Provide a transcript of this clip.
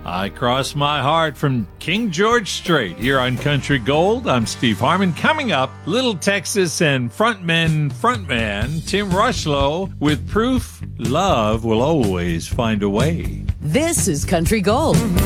I Cross My Heart from King George Strait here on Country Gold. I'm Steve Harmon. Coming up, Little Texas and frontman Tim Rushlow with Proof Love Will Always Find a Way. This is Country Gold.